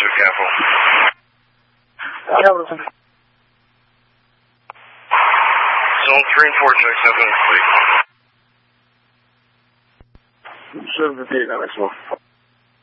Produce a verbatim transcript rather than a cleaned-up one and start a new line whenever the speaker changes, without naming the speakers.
to Capital.
Capital.
Zone three and four, check seven, please.
seven fifty-eight, nine X one.